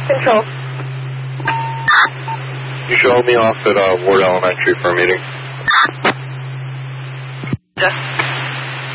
Control. You show me off at Ward Elementary for a meeting. Yes.